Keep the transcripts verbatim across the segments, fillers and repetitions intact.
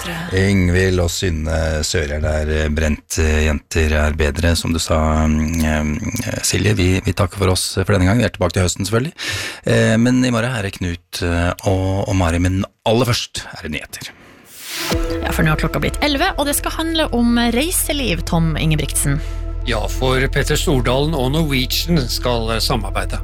bedre. Ingvild og Synne Sørjær der, brent jenter er bedre, som du sa, Silje. Vi, vi takker for oss for denne gang. Vi er tilbake til høsten selvfølgelig. Men i morgen er det Knut og, og Mari, men aller først er det nyheter. Ja, for nå har klokka blitt elleve, og det skal handle om reiseliv, Tom Ingebrigtsen. Ja, for Petter Stordalen og Norwegian skal samarbeide.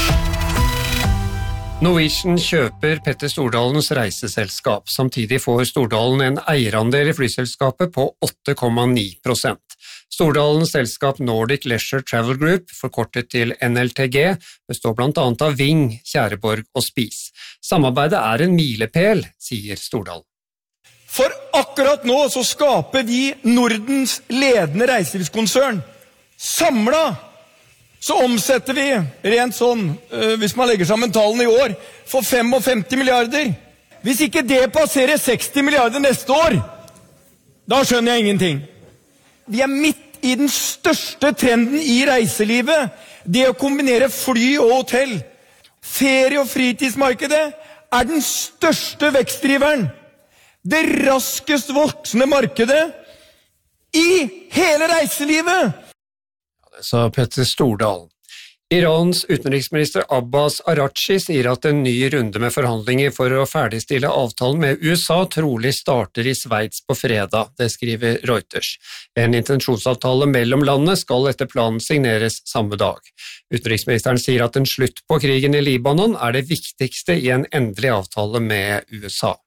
Norwegian kjøper Petter Stordalens reiseselskap. Samtidig får Stordalen en eierandel i flyselskapet på åtte komma ni prosent. Stordalens selskap Nordic Leisure Travel Group, forkortet til N L T G, består blant annet av Ving, Kjæreborg og Spis. Samarbeidet er en milepæl, sier Stordalen. For akkurat nå så skaper vi Nordens ledende reiselivskonsern. Samlet så omsetter vi rent sånn, øh, hvis man legger sammen tallene i år, for femtifem milliarder. Hvis ikke det passerer seksti milliarder neste år, da skjønner jeg ingenting. Vi er midt i den største trenden i reiselivet, det å kombinere fly og hotell. Ferie- og fritidsmarkedet er den største vekstdriveren. Det raskest voksende markedet i hele reiselivet. Sa Petter Stordalen. Irans utenriksminister Abbas Araghchi sier at en ny runde med forhandlinger for å ferdigstille avtalen med U S A trolig starter i Sveits på fredag, det skriver Reuters. En intensjonsavtale mellom landene skal etter planen signeres samme dag. Utenriksministeren sier at en slutt på krigen i Libanon er det viktigste i en endelig avtale med U S A.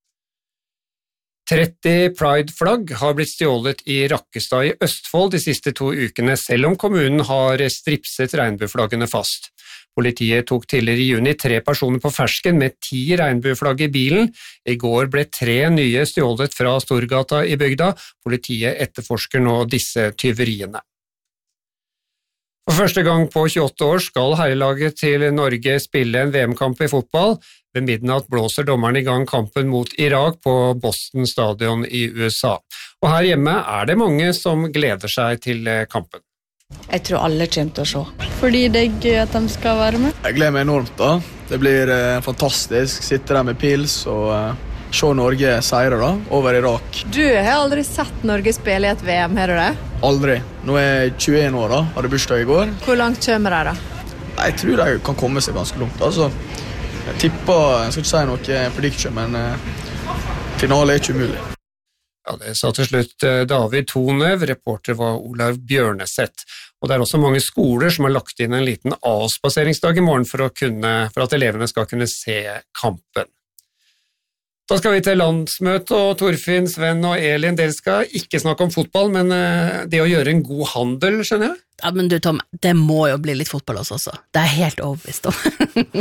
tretti Pride-flagg har blitt stjålet i Rakkestad i Østfold de siste to ukene, selv om kommunen har stripset regnbueflaggene fast. Politiet tok tidligere i juni tre personer på fersken med ti regnbueflagg i bilen. I går ble tre nye stjålet fra Storgata i bygda. Politiet etterforsker nå disse tyveriene. For første gang på tjueåtte år skal herrelaget til Norge spille en V M-kamp i fotball. Ved midnatt blåser dommeren i gang kampen mot Irak på Boston Stadion i U S A. Og her hjemme er det mange som gleder seg til kampen. Jeg tror alle kommer til å se. Fordi det er gøy at de skal være med. Jeg gleder meg enormt da. Det blir eh, fantastisk. Sitte der med pils og eh, se Norge seire da, over Irak. Du har aldri sett Norge spille i et V M, har du det? Aldri. Nå er jeg tjueen år da, hadde bursdag i går. Hvor langt kommer de da? Jeg tror de kan komme seg ganske langt. Altså, jeg tipper, jeg skal ikke si noe prediction, men eh, finale er ikke umulig. Ja, det sa til slutt David Tonev, reporter var Olav Bjørneseth. Og det er også mange skoler som har lagt inn en liten avspaseringsdag i morgen for, å kunne, for at elevene skal kunne se kampen. Da skal vi til landsmøte, og Torfinn, Sven og Elin, dere skal ikke snakke om fotball, men det å gjøre en god handel, skjønner jeg? Ja, men du Tom, det må jo bli litt fotball også, også. Det er helt overbevist om.